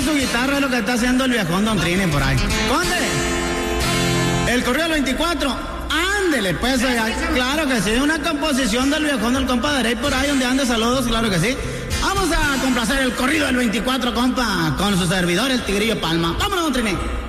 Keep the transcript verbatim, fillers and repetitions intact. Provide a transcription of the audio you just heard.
su guitarra es lo que está haciendo el viejón Don Trini por ahí. Conde, el corrido del veinticuatro, ándele, pues, oiga, claro que sí, una composición del viejón del compa Derey por ahí donde ande, saludos, claro que sí. Vamos a complacer el corrido del veinticuatro, compa, con su servidor, el Tigrillo Palma. Vámonos, Don Trini.